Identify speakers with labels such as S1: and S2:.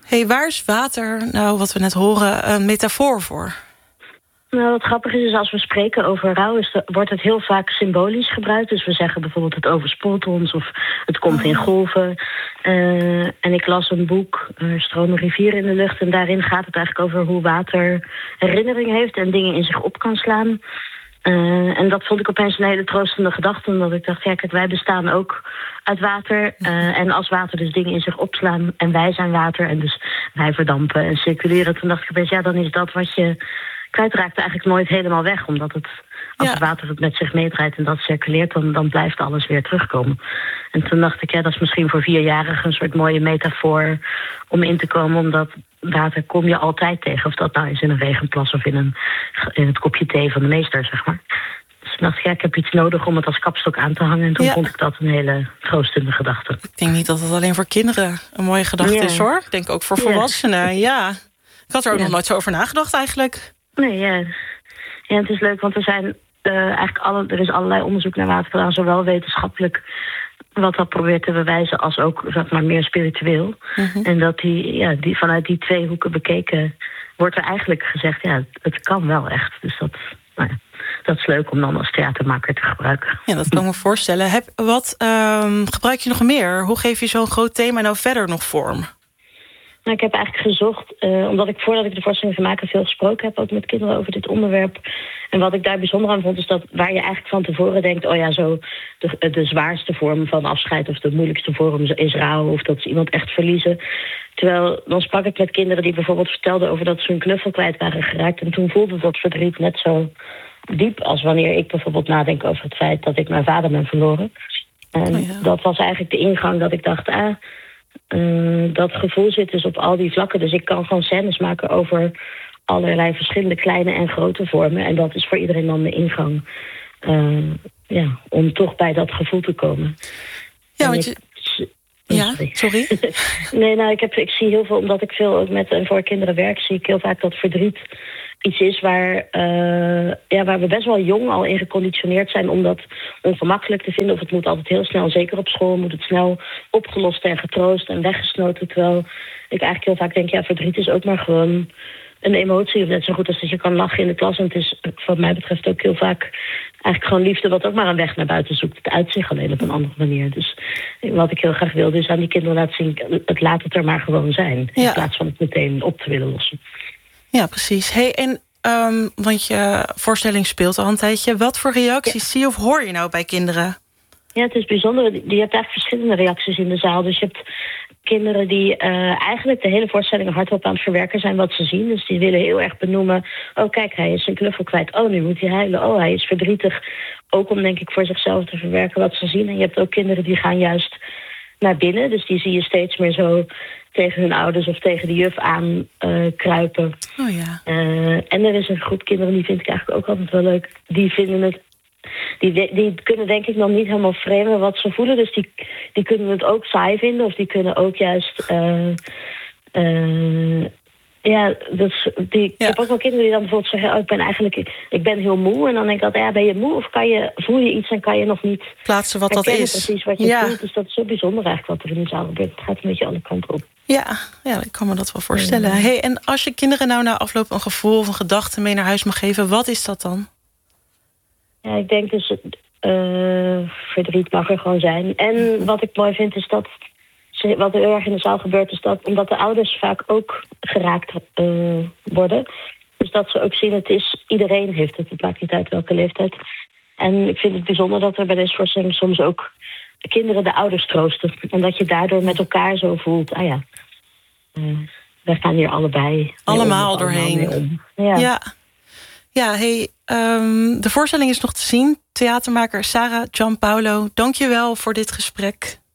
S1: Hey, waar is water, nou wat we net horen, een metafoor voor?
S2: Nou, wat grappig is als we spreken over rouw, wordt het heel vaak symbolisch gebruikt. Dus we zeggen bijvoorbeeld het overspoelt ons of het komt in golven. En ik las een boek, Er stromen rivieren in de lucht. En daarin gaat het eigenlijk over hoe water herinnering heeft en dingen in zich op kan slaan. En dat vond ik opeens een hele troostende gedachte. Omdat ik dacht, ja, kijk, wij bestaan ook uit water. En als water dus dingen in zich opslaan en wij zijn water. En dus wij verdampen en circuleren. Toen dacht ik opeens, ja, dan is dat wat je kwijtraakt eigenlijk nooit helemaal weg. Omdat als het water het met zich meedraait en dat circuleert, dan blijft alles weer terugkomen. En toen dacht ik, ja, dat is misschien voor 4-jarigen een soort mooie metafoor om in te komen. Omdat water kom je altijd tegen. Of dat nou is in een regenplas of in het kopje thee van de meester, zeg maar. Dus toen dacht ik, ja, ik heb iets nodig om het als kapstok aan te hangen. En toen vond ik dat een hele troostende gedachte.
S1: Ik denk niet dat het alleen voor kinderen een mooie gedachte is, hoor. Ik denk ook voor volwassenen, ja. Ik had er ook nog nooit zo over nagedacht, eigenlijk.
S2: Nee, ja, het is leuk, want er zijn er is allerlei onderzoek naar water gedaan, zowel wetenschappelijk, wat dat probeert te bewijzen, als ook, zeg maar, meer spiritueel. En dat die vanuit die twee hoeken bekeken wordt er eigenlijk gezegd, ja, het kan wel echt. Dus dat is leuk om dan als theatermaker te gebruiken.
S1: Ja, dat kan ik me voorstellen. Wat gebruik je nog meer? Hoe geef je zo'n groot thema nou verder nog vorm?
S2: Nou, ik heb eigenlijk gezocht, omdat ik voordat ik de voorstelling ging maken veel gesproken heb, ook met kinderen over dit onderwerp. En wat ik daar bijzonder aan vond, is dat waar je eigenlijk van tevoren denkt, oh ja, zo de zwaarste vorm van afscheid of de moeilijkste vorm is rouw of dat ze iemand echt verliezen. Terwijl dan sprak ik met kinderen die bijvoorbeeld vertelden over dat ze hun knuffel kwijt waren geraakt. En toen voelde dat verdriet net zo diep als wanneer ik bijvoorbeeld nadenk over het feit dat ik mijn vader ben verloren. En dat was eigenlijk de ingang dat ik dacht, dat gevoel zit dus op al die vlakken. Dus ik kan gewoon scènes maken over allerlei verschillende kleine en grote vormen. En dat is voor iedereen dan de ingang. Om toch bij dat gevoel te komen.
S1: Ja, sorry.
S2: Nee, ik zie heel veel, omdat ik veel ook met en voor kinderen werk, zie ik heel vaak dat verdriet iets is waar we best wel jong al in geconditioneerd zijn om dat ongemakkelijk te vinden. Of het moet altijd heel snel, zeker op school, moet het snel opgelost en getroost en weggesnoten. Terwijl ik eigenlijk heel vaak denk, ja, verdriet is ook maar gewoon een emotie. Of net zo goed als dat je kan lachen in de klas. En het is wat mij betreft ook heel vaak eigenlijk gewoon liefde wat ook maar een weg naar buiten zoekt. Het uit zich alleen op een andere manier. Dus wat ik heel graag wilde is aan die kinderen laten zien, laat het er maar gewoon zijn. In plaats van het meteen op te willen lossen. Ja,
S1: precies. Hey, en want je voorstelling speelt al een tijdje. Wat voor reacties zie je of hoor je nou bij kinderen?
S2: Ja, het is bijzonder. Je hebt eigenlijk verschillende reacties in de zaal. Dus je hebt kinderen die eigenlijk de hele voorstelling hardop aan het verwerken zijn wat ze zien. Dus die willen heel erg benoemen, oh kijk, hij is zijn knuffel kwijt. Oh, nu moet hij huilen. Oh, hij is verdrietig. Ook om, denk ik, voor zichzelf te verwerken wat ze zien. En je hebt ook kinderen die gaan juist naar binnen. Dus die zie je steeds meer zo tegen hun ouders of tegen de juf aan kruipen.
S1: Oh ja.
S2: En er is een groep kinderen, die vind ik eigenlijk ook altijd wel leuk. Die vinden het. Die kunnen denk ik nog niet helemaal framen wat ze voelen. Dus die kunnen het ook saai vinden. Of die kunnen ook juist ik heb ook wel kinderen die dan bijvoorbeeld zeggen, oh, ik ben heel moe. En dan denk ik altijd, ben je moe of voel je iets en kan je nog niet
S1: plaatsen wat dat is?
S2: Precies wat je voelt. Dus dat is zo bijzonder eigenlijk wat er in de zaal gebeurt. Het gaat een beetje alle kanten op.
S1: Ja, ik kan me dat wel voorstellen. Hey, en als je kinderen nou na afloop een gevoel of een gedachte mee naar huis mag geven, wat is dat dan?
S2: Ja, ik denk dus verdriet mag er gewoon zijn. En wat ik mooi vind is dat wat er heel erg in de zaal gebeurt, is dat omdat de ouders vaak ook geraakt worden. Dus dat ze ook zien, iedereen heeft het. Het maakt niet uit welke leeftijd. En ik vind het bijzonder dat er bij deze voorstelling soms ook de kinderen de ouders troosten. En dat je daardoor met elkaar zo voelt, wij gaan hier allebei
S1: allemaal doorheen. Ja, hey, de voorstelling is nog te zien. Theatermaker Sarah Gianpaolo, dank je wel voor dit gesprek.